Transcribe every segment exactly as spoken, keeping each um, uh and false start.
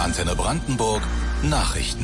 Antenne Brandenburg Nachrichten.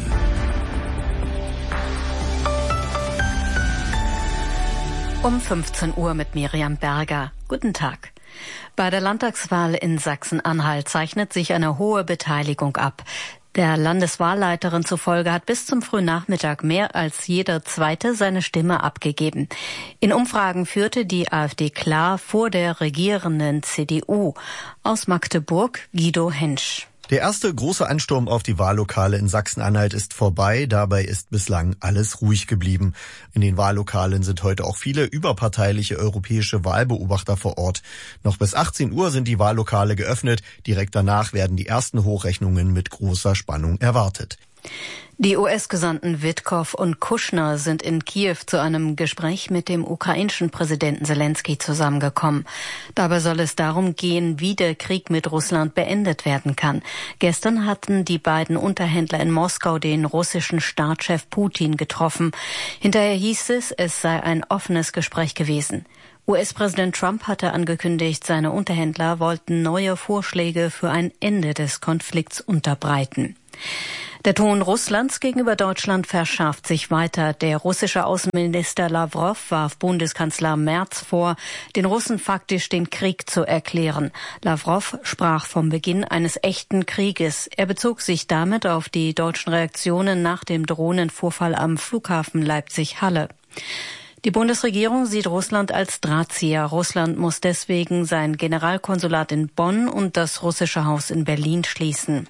Um fünfzehn Uhr mit Miriam Berger. Guten Tag. Bei der Landtagswahl in Sachsen-Anhalt zeichnet sich eine hohe Beteiligung ab. Der Landeswahlleiterin zufolge hat bis zum Frühnachmittag mehr als jeder Zweite seine Stimme abgegeben. In Umfragen führte die AfD klar vor der regierenden C D U. Aus Magdeburg Guido Hensch. Der erste große Ansturm auf die Wahllokale in Sachsen-Anhalt ist vorbei. Dabei ist bislang alles ruhig geblieben. In den Wahllokalen sind heute auch viele überparteiliche europäische Wahlbeobachter vor Ort. Noch bis achtzehn Uhr sind die Wahllokale geöffnet. Direkt danach werden die ersten Hochrechnungen mit großer Spannung erwartet. Die U S-Gesandten Witkow und Kushner sind in Kiew zu einem Gespräch mit dem ukrainischen Präsidenten Zelensky zusammengekommen. Dabei soll es darum gehen, wie der Krieg mit Russland beendet werden kann. Gestern hatten die beiden Unterhändler in Moskau den russischen Staatschef Putin getroffen. Hinterher hieß es, es sei ein offenes Gespräch gewesen. U S-Präsident Trump hatte angekündigt, seine Unterhändler wollten neue Vorschläge für ein Ende des Konflikts unterbreiten. Der Ton Russlands gegenüber Deutschland verschärft sich weiter. Der russische Außenminister Lavrov warf Bundeskanzler Merz vor, den Russen faktisch den Krieg zu erklären. Lavrov sprach vom Beginn eines echten Krieges. Er bezog sich damit auf die deutschen Reaktionen nach dem Drohnenvorfall am Flughafen Leipzig-Halle. Die Bundesregierung sieht Russland als Drahtzieher. Russland muss deswegen sein Generalkonsulat in Bonn und das russische Haus in Berlin schließen.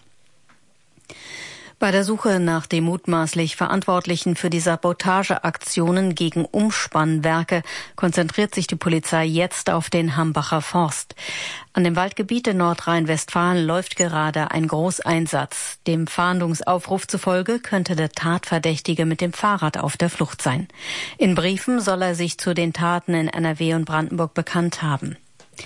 Bei der Suche nach dem mutmaßlich Verantwortlichen für die Sabotageaktionen gegen Umspannwerke konzentriert sich die Polizei jetzt auf den Hambacher Forst. An dem Waldgebiet in Nordrhein-Westfalen läuft gerade ein Großeinsatz. Dem Fahndungsaufruf zufolge könnte der Tatverdächtige mit dem Fahrrad auf der Flucht sein. In Briefen soll er sich zu den Taten in N R W und Brandenburg bekannt haben.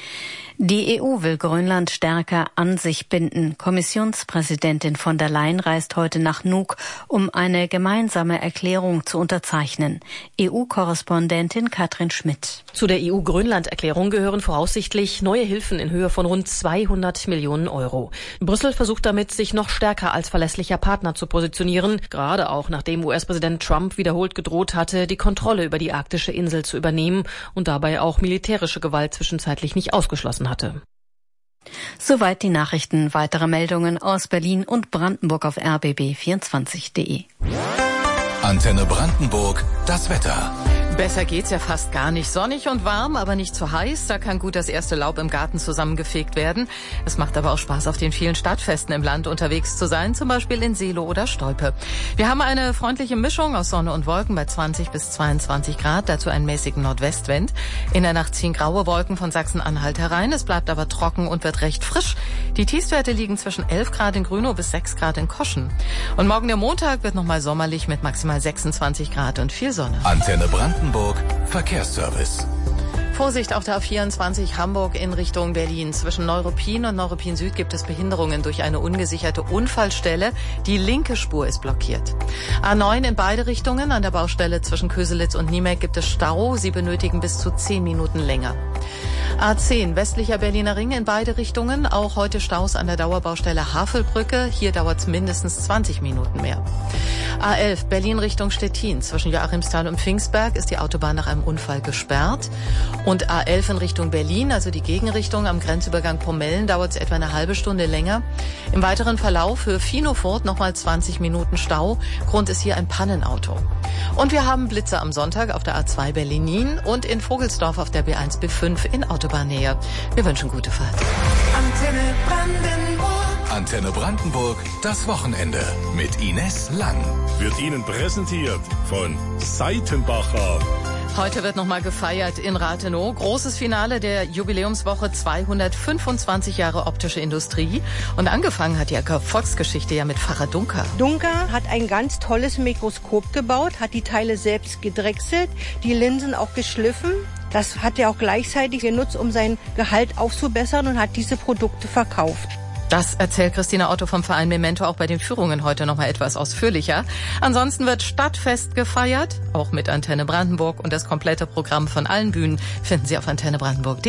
Die E U will Grönland stärker an sich binden. Kommissionspräsidentin von der Leyen reist heute nach Nuuk, um eine gemeinsame Erklärung zu unterzeichnen. E U-Korrespondentin Katrin Schmidt. Zu der E U-Grönland-Erklärung gehören voraussichtlich neue Hilfen in Höhe von rund zweihundert Millionen Euro. Brüssel versucht damit, sich noch stärker als verlässlicher Partner zu positionieren, gerade auch nachdem U S-Präsident Trump wiederholt gedroht hatte, die Kontrolle über die arktische Insel zu übernehmen und dabei auch militärische Gewalt zwischenzeitlich nicht ausgeschlossen hat. hatte. Soweit die Nachrichten. Weitere Meldungen aus Berlin und Brandenburg auf r b b vierundzwanzig punkt de. Antenne Brandenburg, das Wetter. Besser geht's ja fast gar nicht. Sonnig und warm, aber nicht zu heiß. Da kann gut das erste Laub im Garten zusammengefegt werden. Es macht aber auch Spaß, auf den vielen Stadtfesten im Land unterwegs zu sein, zum Beispiel in Seelow oder Stolpe. Wir haben eine freundliche Mischung aus Sonne und Wolken bei zwanzig bis zweiundzwanzig Grad, dazu einen mäßigen Nordwestwind. In der Nacht ziehen graue Wolken von Sachsen-Anhalt herein. Es bleibt aber trocken und wird recht frisch. Die Tiefstwerte liegen zwischen elf Grad in Grünow bis sechs Grad in Koschen. Und morgen der Montag wird nochmal sommerlich mit maximal sechsundzwanzig Grad und viel Sonne. Antenne Brandenburg Verkehrsservice. Vorsicht auf der A vierundzwanzig Hamburg in Richtung Berlin. Zwischen Neuruppin und Neuruppin Süd gibt es Behinderungen durch eine ungesicherte Unfallstelle. Die linke Spur ist blockiert. A neun in beide Richtungen. An der Baustelle zwischen Köselitz und Niemek gibt es Stau. Sie benötigen bis zu zehn Minuten länger. A zehn westlicher Berliner Ring in beide Richtungen. Auch heute Staus an der Dauerbaustelle Havelbrücke. Hier dauert es mindestens zwanzig Minuten mehr. A elf Berlin Richtung Stettin. Zwischen Joachimsthal und Pfingstberg ist die Autobahn nach einem Unfall gesperrt. Und A elf in Richtung Berlin, also die Gegenrichtung am Grenzübergang Pomellen, dauert es etwa eine halbe Stunde länger. Im weiteren Verlauf für Finofurt nochmal zwanzig Minuten Stau. Grund ist hier ein Pannenauto. Und wir haben Blitze am Sonntag auf der A zwei Berlin-Nien und in Vogelsdorf auf der B eins B fünf in Autobahnnähe. Wir wünschen gute Fahrt. Antenne Brandenburg. Antenne Brandenburg, das Wochenende mit Ines Lang. Wird Ihnen präsentiert von Seitenbacher. Heute wird nochmal gefeiert in Rathenow. Großes Finale der Jubiläumswoche zweihundertfünfundzwanzig Jahre optische Industrie. Und angefangen hat die Erfolgsgeschichte ja mit Pfarrer Dunker. Dunker hat ein ganz tolles Mikroskop gebaut, hat die Teile selbst gedrechselt, die Linsen auch geschliffen. Das hat er auch gleichzeitig genutzt, um sein Gehalt aufzubessern und hat diese Produkte verkauft. Das erzählt Christina Otto vom Verein Memento auch bei den Führungen heute noch mal etwas ausführlicher. Ansonsten wird Stadtfest gefeiert, auch mit Antenne Brandenburg, und das komplette Programm von allen Bühnen finden Sie auf antenne brandenburg punkt de.